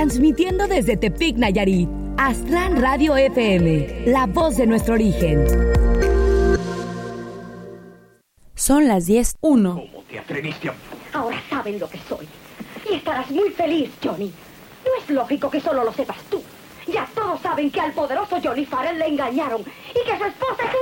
transmitiendo desde Tepic, Nayarit. Astran Radio FM, la voz de nuestro origen. Son las 10:01. ¿Cómo te atreviste a...? Ahora saben lo que soy. Y estarás muy feliz, Johnny. No es lógico que solo lo sepas tú. Ya todos saben que al poderoso Johnny Farrell le engañaron y que su esposa es